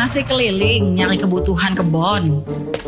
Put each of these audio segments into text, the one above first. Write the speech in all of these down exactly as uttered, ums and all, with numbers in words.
masih keliling nyari kebutuhan kebon.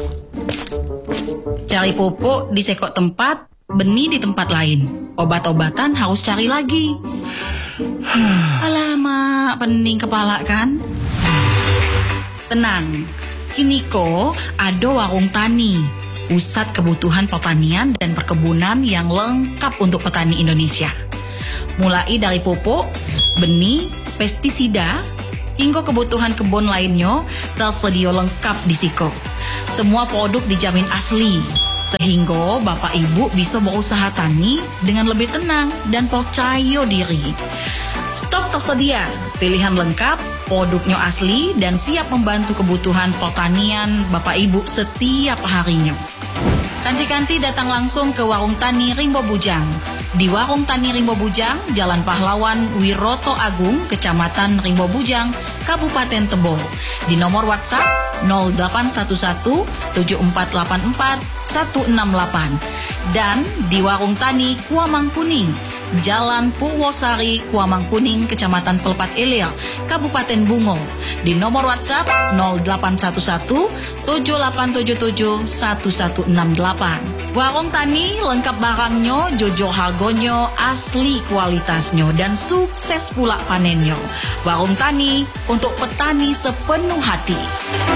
Cari pupuk di sekok tempat, benih di tempat lain. Obat-obatan harus cari lagi. Hmm, alamak, pening kepala kan? Tenang, kiniko ada warung tani, pusat kebutuhan pertanian dan perkebunan yang lengkap untuk petani Indonesia. Mulai dari pupuk, benih, pestisida, hingga kebutuhan kebun lainnya tersedia lengkap di Siko. Semua produk dijamin asli, sehingga Bapak Ibu bisa berusaha tani dengan lebih tenang dan percaya diri. Stok tersedia, pilihan lengkap, produknya asli dan siap membantu kebutuhan pertanian Bapak Ibu setiap harinya. Kanti-kanti datang langsung ke Warung Tani Rimbo Bujang. Di Warung Tani Rimbo Bujang, Jalan Pahlawan Wiroto Agung, Kecamatan Rimbo Bujang, Kabupaten Tebo. Di nomor WhatsApp nol delapan satu satu tujuh empat delapan empat satu enam delapan. Dan di Warung Tani Kuamang Kuning, Jalan Purwosari, Kuamang Kuning, Kecamatan Pelpat Ilir, Kabupaten Bungo. Di nomor WhatsApp nol delapan satu satu tujuh delapan tujuh tujuh satu satu enam delapan. Warung Tani lengkap barangnya, jujur harganya, asli kualitasnya, dan sukses pula panennya. Warung Tani untuk petani sepenuh hati.